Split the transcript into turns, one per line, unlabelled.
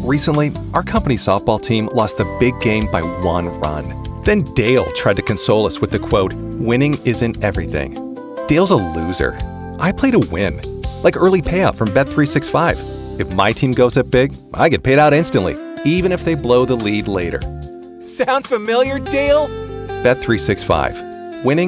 Recently, our company softball team lost the big game by 1 run. Then Dale tried to console us with the quote, "Winning isn't everything." Dale's a loser. I play to win. Like early payout from Bet365. If my team goes up big, I get paid out instantly, even if they blow the lead later. Sound familiar, Dale? Bet365. Winning